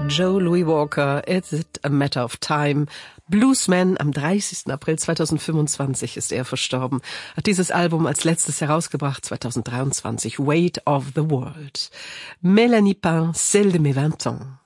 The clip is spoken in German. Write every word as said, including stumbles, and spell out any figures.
Joe Louis Walker, Is It a Matter of Time? Bluesman, am dreißigsten April zweitausendfünfundzwanzig ist er verstorben, hat dieses Album als letztes herausgebracht, zweitausenddreiundzwanzig, Weight of the World. Mélanie Pain, Celle de mes vingt ans.